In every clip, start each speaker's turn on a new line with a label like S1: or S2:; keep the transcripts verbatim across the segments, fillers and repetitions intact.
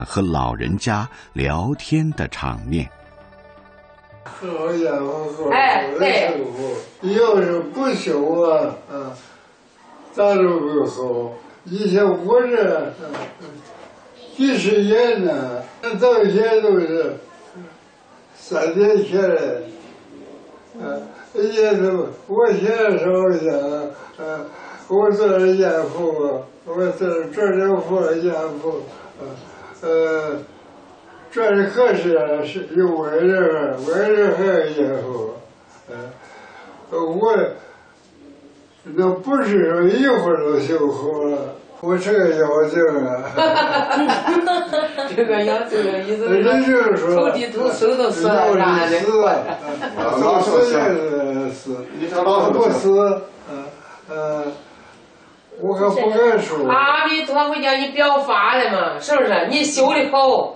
S1: 和老人家聊天的场面。
S2: 喝烟喝
S3: 哎，对，
S2: 要是不修啊，啊，咱都不喝。以前我这几十年呢，到现在都是三年前的，嗯，也都我现在说一下，嗯，我做烟壶，我做做这壶烟壶，呃。这里可是是有外人，外人还有烟壶，呃，我那不是说一会儿就修好了，我这个要求啊。
S3: 这个要求的意思
S2: 是说，
S3: 头地头手都死了，啥的。
S2: 老死也是死，你这老不死，嗯呃，我可不敢说。
S3: 阿弥陀佛，叫你表法的嘛，是不是？你修的好。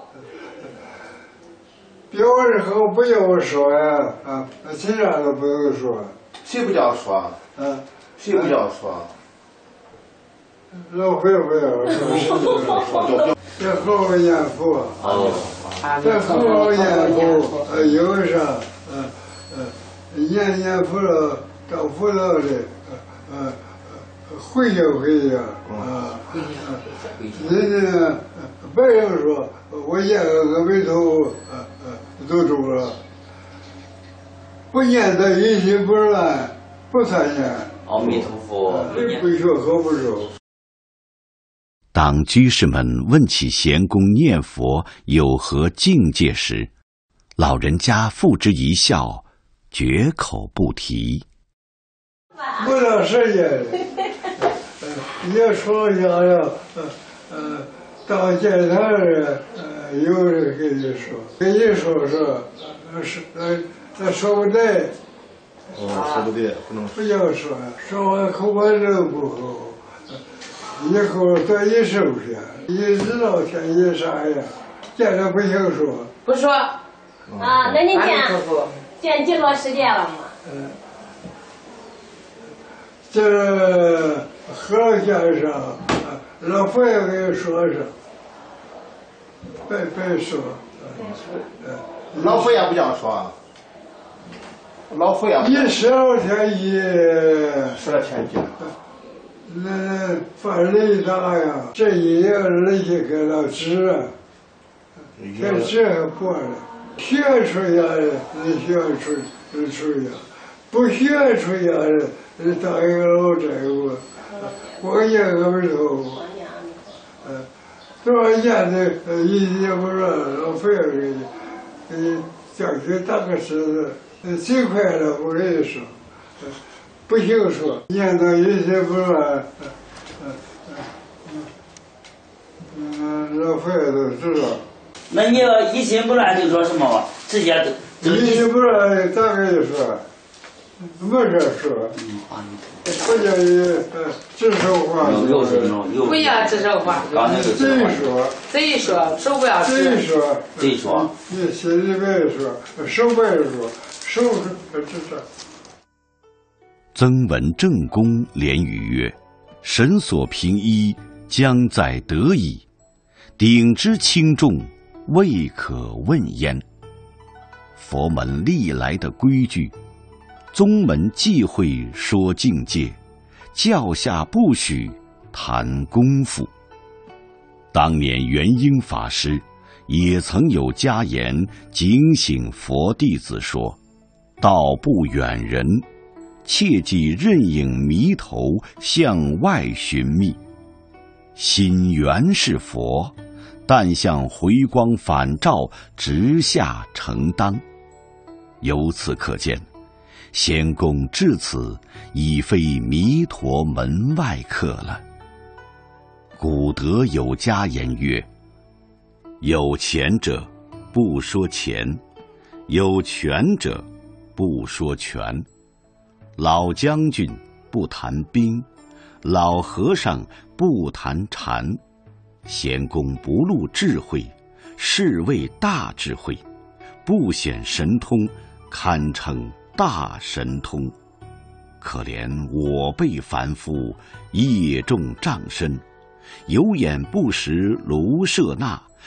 S2: 表示后不要说呀，啊，其他都不用说。
S4: 谁不叫说？
S2: 嗯，
S4: 谁不叫说？
S2: 老会不要说。这好烟壶，这好烟壶，呃，有啥？呃呃，烟烟壶了，当辅导的，呃呃，回家回家啊。人家白人说，我烟个额眉头，呃呃。都住了，不念的一心不乱，不参念。
S5: 阿弥陀佛，
S2: 不学和不受。
S1: 当居士们问起贤公念佛有何境界时，老人家付之一笑，绝口不提。
S2: 不到时间，也说想要，呃呃，当检查人。有人跟你说，跟你说说，是呃，他说不对。
S4: 哦，说不对，不能
S2: 不要说，说完口把肉不好，以后多一收下，你知道天气啥样，见着不行说。
S3: 不说。
S6: 啊，那你见见几多时间了嘛？
S2: 嗯，这何先生，老佛爷给你说说。别别说，
S4: 老佛爷不叫说，老佛爷
S2: 一十二天一，
S4: 十二天一，
S2: 那犯雷大呀，这一夜那些给他治啊，这治还过了，学出来的那学出出呀，不学出来的那当一个老债务，我也个不头，嗯。多少年的呃，一也不说老费儿给你，给你叫去打个石子，呃，最快的我跟你说，呃，不行说，念到一些不乱，呃呃嗯嗯，老费儿都知道。
S5: 那你要一心不乱就说什么吧？直接
S2: 都。一心不乱咋跟你说？没事说。嗯，阿弥陀佛。不叫你呃指手画脚。
S3: 不要指手画脚。
S2: 贼说。
S3: 贼说，手不要指。
S2: 贼说。
S5: 贼说。
S2: 你心里边说，手不要说，手是指着。
S1: 曾文正公连语曰：“神所凭依，将在得矣。鼎之轻重，未可问焉。”佛门历来的规矩。宗门忌讳说境界，教下不许谈功夫。当年元婴法师也曾有家言警醒佛弟子说：“道不远人，切忌任影迷头向外寻觅。心原是佛，但向回光返照直下承当。”由此可见，仙公至此已非弥陀门外客了。古德有家言曰：“有钱者不说钱，有权者不说权。老将军不谈兵，老和尚不谈禅。仙公不露智慧，是谓大智慧；不显神通，堪称大神通。可怜我辈凡夫，业重障身，有眼不识卢舍那，